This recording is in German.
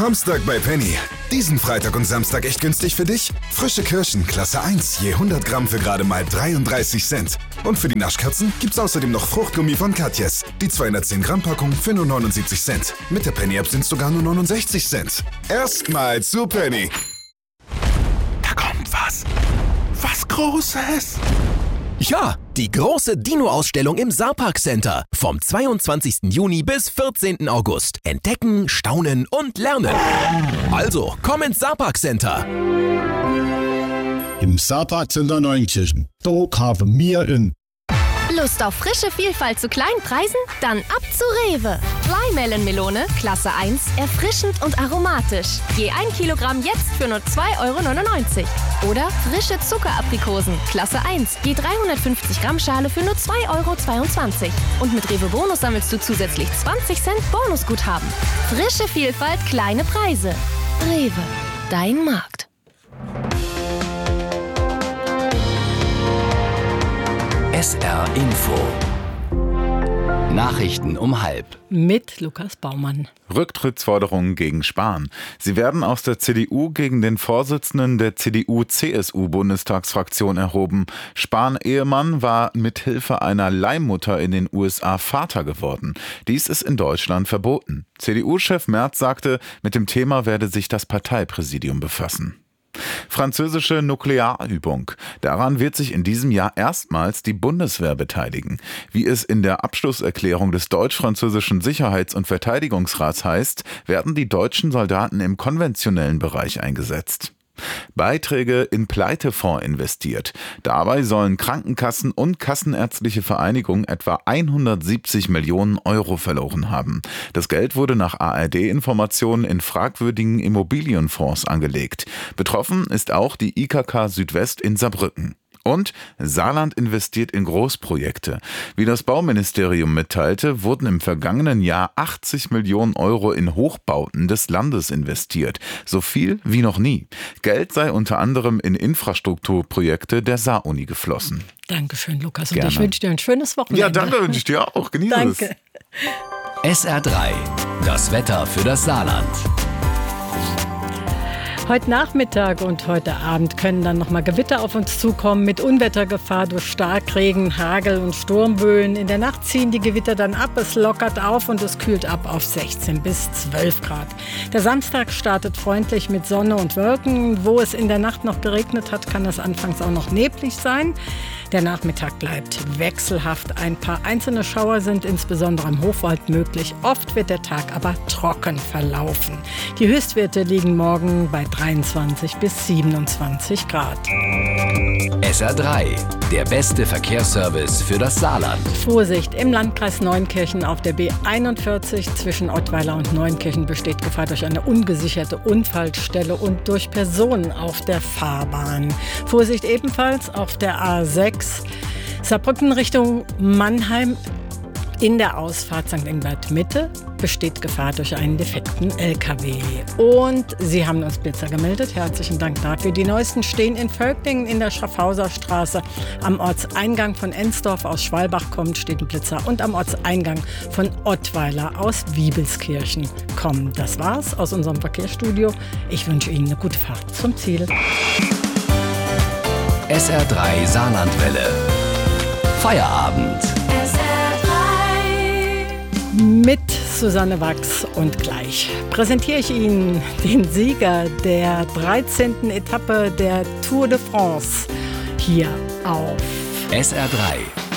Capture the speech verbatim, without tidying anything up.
Samstag bei Penny. Diesen Freitag und Samstag echt günstig für dich? Frische Kirschen, Klasse eins, je hundert Gramm für gerade mal dreiunddreißig Cent. Und für die Naschkatzen gibt's außerdem noch Fruchtgummi von Katjes. Die zweihundertzehn Gramm Packung für nur neunundsiebzig Cent. Mit der Penny-App sind's sogar nur neunundsechzig Cent. Erstmal zu Penny. Da kommt was. Was Großes. Ja, die große Dino-Ausstellung im Saarpark Center. Vom zweiundzwanzigsten Juni bis vierzehnten August. Entdecken, staunen und lernen. Also, komm ins Saarpark Center. Im Saarpark Center Neunkirchen. Dort haben wir in. Lust auf frische Vielfalt zu kleinen Preisen? Dann ab zu Rewe. Flymelon-Melone, Klasse eins, erfrischend und aromatisch. Je ein Kilogramm jetzt für nur zwei Euro neunundneunzig. Oder frische Zuckeraprikosen, Klasse eins, je dreihundertfünfzig Gramm Schale für nur zwei Euro zweiundzwanzig. Und mit Rewe Bonus sammelst du zusätzlich zwanzig Cent Bonusguthaben. Frische Vielfalt, kleine Preise. Rewe, dein Markt. S R Info. Nachrichten um halb. Mit Lukas Baumann. Rücktrittsforderungen gegen Spahn. Sie werden aus der C D U gegen den Vorsitzenden der C D U-C S U-Bundestagsfraktion erhoben. Spahn-Ehemann war mithilfe einer Leihmutter in den U S A Vater geworden. Dies ist in Deutschland verboten. C D U-Chef Merz sagte, mit dem Thema werde sich das Parteipräsidium befassen. Französische Nuklearübung. Daran wird sich in diesem Jahr erstmals die Bundeswehr beteiligen. Wie es in der Abschlusserklärung des deutsch-französischen Sicherheits- und Verteidigungsrats heißt, werden die deutschen Soldaten im konventionellen Bereich eingesetzt. Beiträge in Pleitefonds investiert. Dabei sollen Krankenkassen und Kassenärztliche Vereinigung etwa hundertsiebzig Millionen Euro verloren haben. Das Geld wurde nach A R D-Informationen in fragwürdigen Immobilienfonds angelegt. Betroffen ist auch die I K K Südwest in Saarbrücken. Und Saarland investiert in Großprojekte. Wie das Bauministerium mitteilte, wurden im vergangenen Jahr achtzig Millionen Euro in Hochbauten des Landes investiert. So viel wie noch nie. Geld sei unter anderem in Infrastrukturprojekte der Saar-Uni geflossen. Dankeschön, Lukas. Und Gerne. ich wünsche dir ein schönes Wochenende. Ja, danke, wünsche ich dir auch. Genieße Danke. es. S R drei. Das Wetter für das Saarland. Heute Nachmittag und heute Abend können dann nochmal Gewitter auf uns zukommen mit Unwettergefahr durch Starkregen, Hagel und Sturmböen. In der Nacht ziehen die Gewitter dann ab, es lockert auf und es kühlt ab auf sechzehn bis zwölf Grad. Der Samstag startet freundlich mit Sonne und Wolken. Wo es in der Nacht noch geregnet hat, kann es anfangs auch noch neblig sein. Der Nachmittag bleibt wechselhaft. Ein paar einzelne Schauer sind insbesondere im Hochwald möglich. Oft wird der Tag aber trocken verlaufen. Die Höchstwerte liegen morgen bei dreiundzwanzig bis siebenundzwanzig Grad. S R drei. Der beste Verkehrsservice für das Saarland. Vorsicht, im Landkreis Neunkirchen auf der B einundvierzig zwischen Ottweiler und Neunkirchen besteht Gefahr durch eine ungesicherte Unfallstelle und durch Personen auf der Fahrbahn. Vorsicht ebenfalls auf der A sechs Saarbrücken Richtung Mannheim. In der Ausfahrt Sankt Ingbert Mitte besteht Gefahr durch einen defekten L K W. Und Sie haben uns Blitzer gemeldet. Herzlichen Dank dafür. Die neuesten stehen in Völklingen in der Schaffhauser Straße. Am Ortseingang von Ensdorf aus Schwalbach kommt, steht ein Blitzer. Und am Ortseingang von Ottweiler aus Wiebelskirchen kommen. Das war's aus unserem Verkehrsstudio. Ich wünsche Ihnen eine gute Fahrt zum Ziel. S R drei Saarlandwelle. Feierabend. Mit Susanne Wachs und gleich präsentiere ich Ihnen den Sieger der dreizehnten Etappe der Tour de France hier auf S R drei.